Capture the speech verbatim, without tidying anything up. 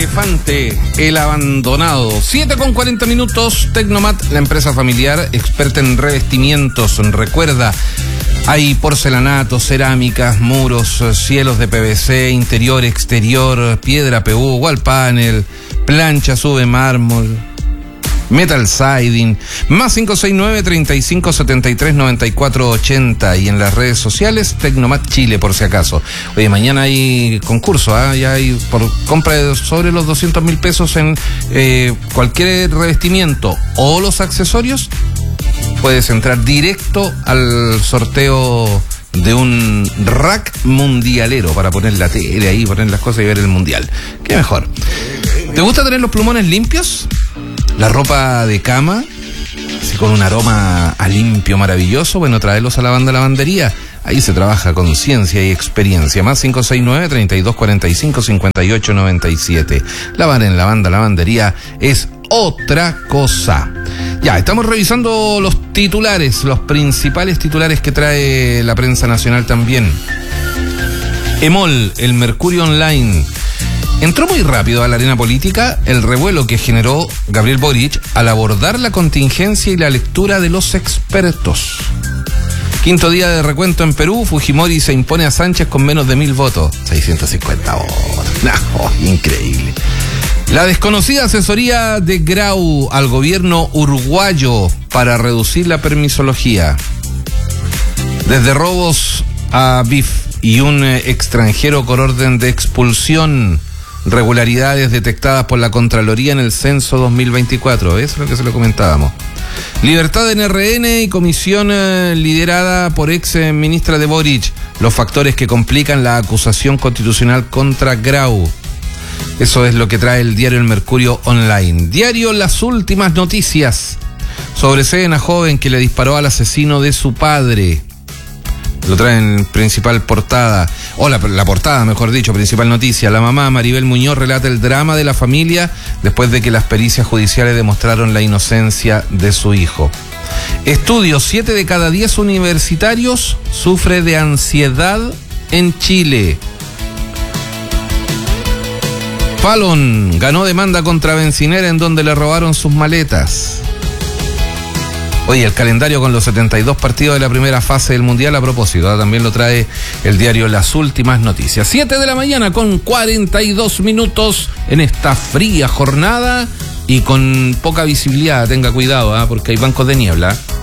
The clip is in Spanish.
Elefante, el abandonado. siete con cuarenta minutos. Tecnomat, la empresa familiar experta en revestimientos. Recuerda, hay porcelanatos, cerámicas, muros, cielos de P V C, interior, exterior, piedra P U, wall panel, plancha, sube mármol, metal siding. Más cinco seis nueve, treinta y cinco, setenta y tres, noventa y cuatro, ochenta. Y en las redes sociales, Tecnomat Chile, por si acaso. Oye, mañana hay concurso, ¿eh? Ya hay por compra de sobre los doscientos mil pesos en eh, cualquier revestimiento o los accesorios. Puedes entrar directo al sorteo de un rack mundialero para poner la tele ahí, poner las cosas y ver el mundial. ¿Qué mejor? ¿Te gusta tener los plumones limpios? La ropa de cama, así con un aroma a limpio maravilloso. Bueno, tráelos a la banda lavandería. Ahí se trabaja con ciencia y experiencia. Más cinco seis nueve, treinta y dos, cuarenta y cinco, cincuenta y ocho, noventa y siete. Lavar en la banda lavandería es otra cosa. Ya, estamos revisando los titulares, los principales titulares que trae la prensa nacional también. EMOL, el Mercurio Online. Entró muy rápido a la arena política el revuelo que generó Gabriel Boric al abordar la contingencia y la lectura de los expertos. Quinto día de recuento en Perú, Fujimori se impone a Sánchez con menos de mil votos. seiscientos cincuenta votos. No, increíble. La desconocida asesoría de Grau al gobierno uruguayo para reducir la permisología. Desde robos a B I F y un extranjero con orden de expulsión. Regularidades detectadas por la Contraloría en el censo dos mil veinticuatro. Eso es lo que se lo comentábamos. Libertad en R N y comisión eh, liderada por ex eh, ministra de Boric. Los factores que complican la acusación constitucional contra Grau. Eso es lo que trae el diario El Mercurio Online. Diario Las Últimas Noticias. Sobreseen a joven que le disparó al asesino de su padre. Lo traen en principal portada, o la, la portada, mejor dicho, principal noticia. La mamá Maribel Muñoz relata el drama de la familia después de que las pericias judiciales demostraron la inocencia de su hijo. Estudios, siete de cada diez universitarios sufre de ansiedad en Chile. Fallon ganó demanda contra Bencinera en donde le robaron sus maletas. Oye, el calendario con los setenta y dos partidos de la primera fase del Mundial a propósito, ¿eh? También lo trae el diario Las Últimas Noticias. siete de la mañana con cuarenta y dos minutos en esta fría jornada y con poca visibilidad. Tenga cuidado, ¿eh? Porque hay bancos de niebla.